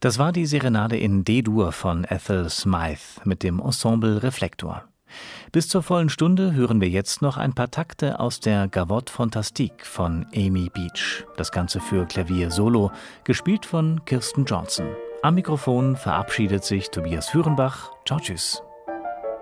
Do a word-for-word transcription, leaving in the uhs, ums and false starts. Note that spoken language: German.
Das war die Serenade in D-Dur von Ethel Smythe mit dem Ensemble Reflektor. Bis zur vollen Stunde hören wir jetzt noch ein paar Takte aus der Gavotte Fantastique von Amy Beach. Das Ganze für Klavier Solo, gespielt von Kirsten Johnson. Am Mikrofon verabschiedet sich Tobias Führenbach. Ciao, tschüss.